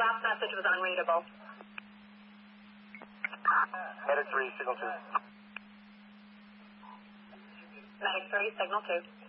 Last message was unreadable. Medic 3, signal 2. Medic 3, signal 2.